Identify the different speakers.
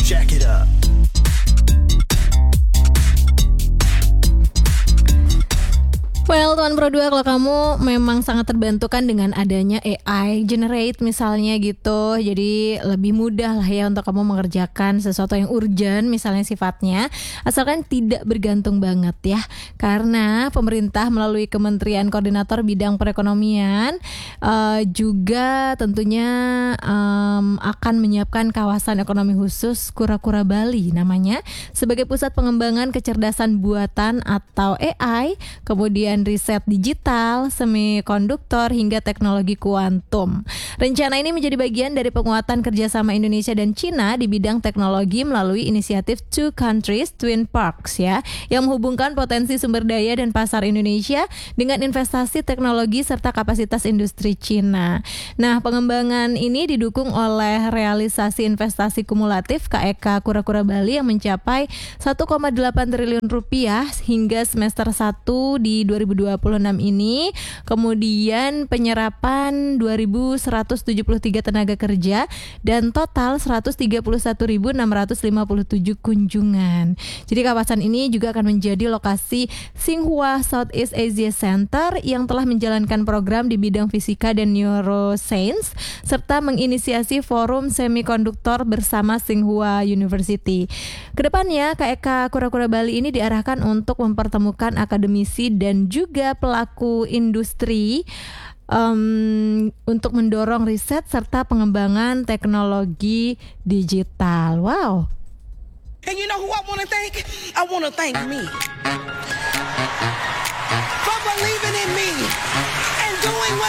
Speaker 1: Jack it up.
Speaker 2: Well, Tuan Pro 2, kalau kamu memang sangat terbantukan dengan adanya AI generate misalnya gitu. Jadi lebih mudah lah ya untuk kamu mengerjakan sesuatu yang urgent misalnya sifatnya, asalkan tidak bergantung banget ya. Karena pemerintah melalui Kementerian Koordinator Bidang Perekonomian juga tentunya akan menyiapkan kawasan ekonomi khusus Kura-Kura Bali namanya, sebagai pusat pengembangan kecerdasan buatan atau AI, kemudian riset digital, semikonduktor, hingga teknologi kuantum. Rencana ini menjadi bagian dari penguatan kerjasama Indonesia dan Cina di bidang teknologi melalui inisiatif Two Countries Twin Parks ya, yang menghubungkan potensi sumber daya dan pasar Indonesia dengan investasi teknologi serta kapasitas industri Cina. Nah, pengembangan ini didukung oleh realisasi investasi kumulatif KEK Kura-Kura Bali yang mencapai 1,8 triliun rupiah hingga semester 1 di 2026 ini, kemudian penyerapan 2.173 tenaga kerja dan total 131.657 kunjungan. Jadi kawasan ini juga akan menjadi lokasi Tsinghua Southeast Asia Center yang telah menjalankan program di bidang fisika dan neuroscience serta menginisiasi forum semikonduktor bersama Tsinghua University. Kedepannya KEK Kura-Kura Bali ini diarahkan untuk mempertemukan akademisi dan juga pelaku industri untuk mendorong riset serta pengembangan teknologi digital. Wow.
Speaker 3: And you know who I want to thank? I want to thank me for believing in me.